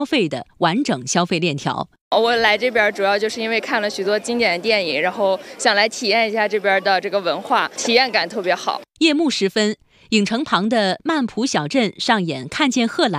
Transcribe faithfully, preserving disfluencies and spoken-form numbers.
费的完整消费链条。 我来这边主要就是因为看了许多经典的电影，然后想来体验一下这边的这个文化，体验感特别好。 夜幕时分，影城旁的曼浦小镇上演看见贺兰